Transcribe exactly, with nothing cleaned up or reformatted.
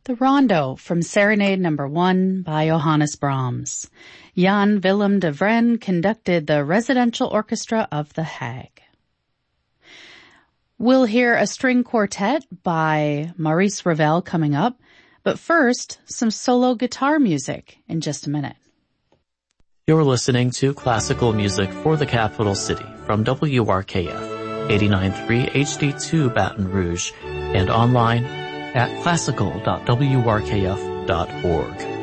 The Rondo from Serenade Number One by Johannes Brahms. Jan Willem de Vren conducted the residential orchestra of The Hague. We'll hear a string quartet by Maurice Ravel coming up, but first, some solo guitar music in just a minute. You're listening to classical music for the capital city from W R K F, eighty-nine point three H D two Baton Rouge, and online at classical dot w r k f dot org.